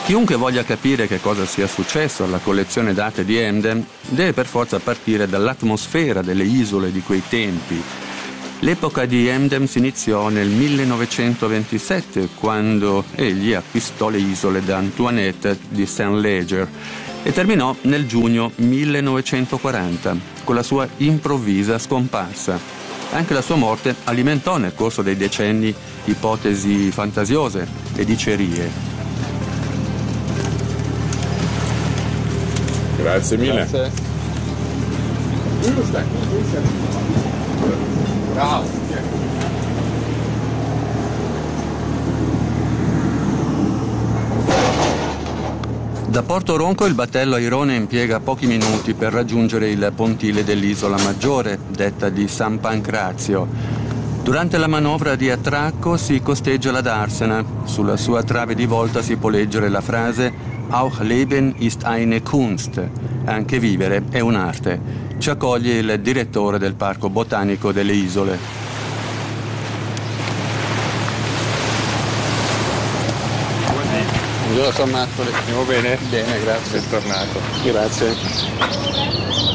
Chiunque voglia capire che cosa sia successo alla collezione d'arte di Emden deve per forza partire dall'atmosfera delle isole di quei tempi. L'epoca di Emden si iniziò nel 1927, quando egli acquistò le isole da Antoinette di Saint-Léger e terminò nel giugno 1940 con la sua improvvisa scomparsa. Anche la sua morte alimentò nel corso dei decenni ipotesi fantasiose e dicerie. Grazie mille. Grazie. Da Porto Ronco il battello Airone impiega pochi minuti per raggiungere il pontile dell'Isola Maggiore, detta di San Pancrazio. Durante la manovra di attracco si costeggia la Darsena. Sulla sua trave di volta si può leggere la frase Auch Leben ist eine Kunst. Anche vivere è un'arte. Ci accoglie il direttore del Parco Botanico delle Isole. Buongiorno, sono Mattoli. Andiamo bene? Bene, grazie. Bentornato. Grazie.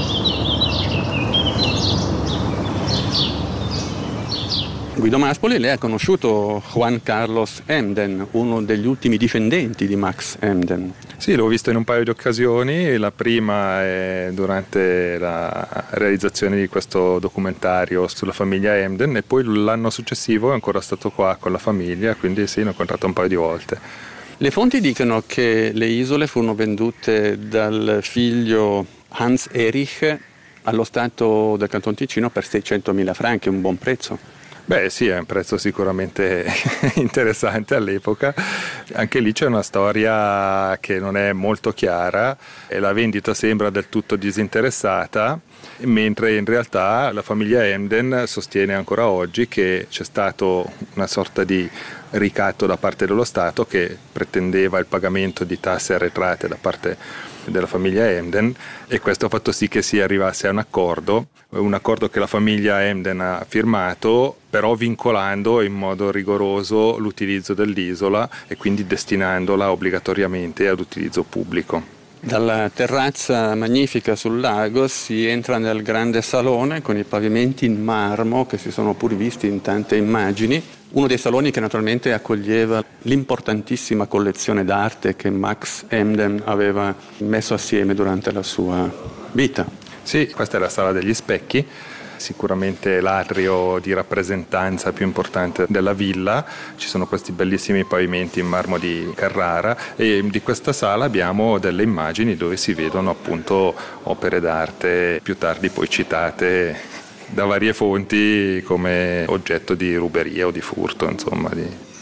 Guido Maspoli, lei ha conosciuto Juan Carlos Emden, uno degli ultimi discendenti di Max Emden. Sì, l'ho visto in un paio di occasioni, la prima è durante la realizzazione di questo documentario sulla famiglia Emden e poi l'anno successivo è ancora stato qua con la famiglia, quindi sì, l'ho incontrato un paio di volte. Le fonti dicono che le isole furono vendute dal figlio Hans Erich allo Stato del Canton Ticino per 600.000 franchi, un buon prezzo. Beh sì, è un prezzo sicuramente interessante all'epoca. Anche lì c'è una storia che non è molto chiara e la vendita sembra del tutto disinteressata, mentre in realtà la famiglia Emden sostiene ancora oggi che c'è stato una sorta di ricatto da parte dello Stato che pretendeva il pagamento di tasse arretrate da parte della famiglia Emden e questo ha fatto sì che si arrivasse a un accordo che la famiglia Emden ha firmato, però vincolando in modo rigoroso l'utilizzo dell'isola e quindi destinandola obbligatoriamente ad utilizzo pubblico. Dalla terrazza magnifica sul lago si entra nel grande salone con i pavimenti in marmo che si sono pur visti in tante immagini. Uno dei saloni che naturalmente accoglieva l'importantissima collezione d'arte che Max Emden aveva messo assieme durante la sua vita. Sì, questa è la sala degli specchi, sicuramente l'atrio di rappresentanza più importante della villa. Ci sono questi bellissimi pavimenti in marmo di Carrara e di questa sala abbiamo delle immagini dove si vedono appunto opere d'arte più tardi poi citate da varie fonti come oggetto di ruberia o di furto, insomma.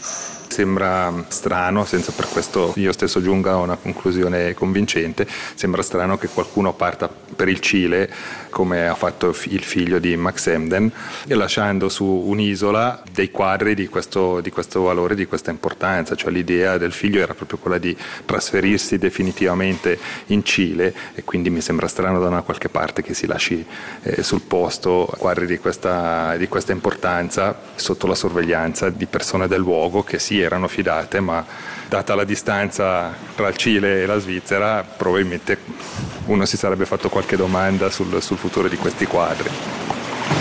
Sembra strano, senza per questo io stesso giunga a una conclusione convincente, sembra strano che qualcuno parta per il Cile, come ha fatto il figlio di Max Emden, e lasciando su un'isola dei quadri di questo valore, di questa importanza. Cioè l'idea del figlio era proprio quella di trasferirsi definitivamente in Cile e quindi mi sembra strano da una qualche parte che si lasci sul posto quadri di questa importanza sotto la sorveglianza di persone del luogo che sì, erano fidate, ma data la distanza tra il Cile e la Svizzera probabilmente uno si sarebbe fatto qualche domanda sul futuro di questi quadri.